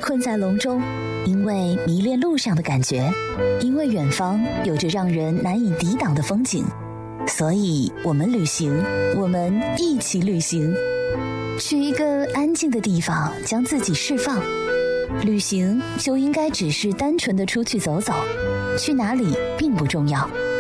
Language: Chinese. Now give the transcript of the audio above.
困在笼中，因为迷恋路上的感觉，因为远方有着让人难以抵挡的风景，所以我们旅行，我们一起旅行，去一个安静的地方，将自己释放。旅行就应该只是单纯的出去走走，去哪里并不重要。